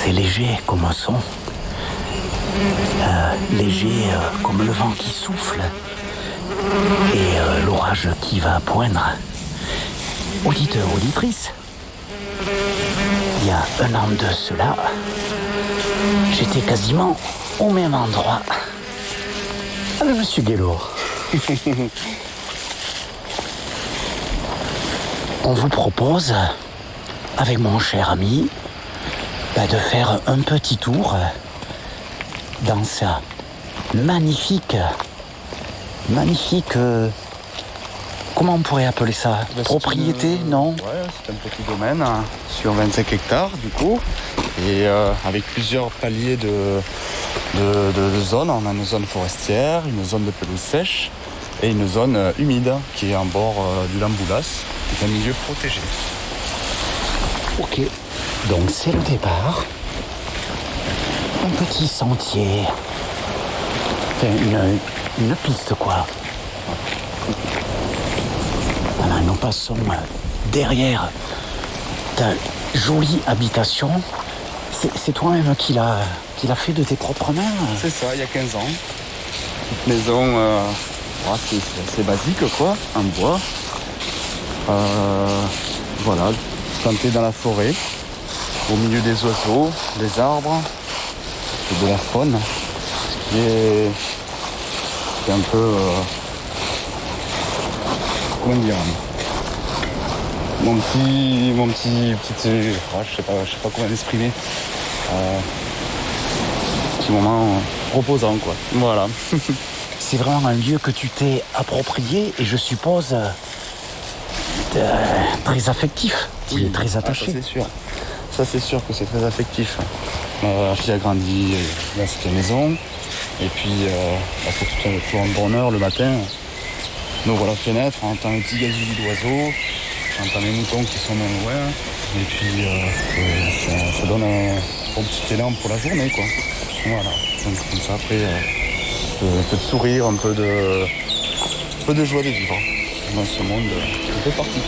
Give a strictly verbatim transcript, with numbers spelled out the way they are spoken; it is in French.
C'est léger comme un son. Euh, léger euh, comme le vent qui souffle. Et euh, l'orage qui va poindre. Auditeur, auditrice, il y a un an de cela, j'étais quasiment au même endroit avec Monsieur Guélo. On vous propose, avec mon cher ami, bah, de faire un petit tour dans sa magnifique, magnifique, euh, comment on pourrait appeler ça, bah, propriété, une... non? Ouais, c'est un petit domaine hein, sur vingt-cinq hectares du coup, et euh, avec plusieurs paliers de, de, de, de zones. On a une zone forestière, une zone de pelouse sèche et une zone euh, humide qui est en bord euh, du Lamboulas, qui est un milieu protégé. Ok, donc c'est le départ. Un petit sentier. Enfin, une, une piste quoi. Voilà, nous passons derrière ta jolie habitation. C'est, c'est toi-même qui l'a, qui l'a fait de tes propres mains? C'est ça, il y a quinze ans. Petite maison, euh, ouais, c'est, c'est assez basique quoi, en bois. Euh, voilà, plantée dans la forêt, au milieu des oiseaux, des arbres et de la faune, ce qui est, qui est un peu, euh, comment dire, mon petit, mon petit, petit, euh, je sais pas, je sais pas comment l'exprimer, euh, petit moment reposant quoi. Voilà. C'est vraiment un lieu que tu t'es approprié et je suppose euh, de- très affectif. Tu Oui, es très attaché. Ah, ça c'est sûr. Ça c'est sûr que c'est très affectif. Euh, ma fille a grandi dans cette maison. Et puis euh, bah, c'est tout un, toujours un bonheur le matin. On ouvre la fenêtre, on entend un petit gazouillis d'oiseaux, on entend les moutons qui sont dans loin. Et puis euh, ça, ça donne un, un petit élan pour la journée quoi. Voilà. Donc comme ça après euh, un peu de sourire, un peu de, un peu de joie de vivre dans ce monde un peu particulier.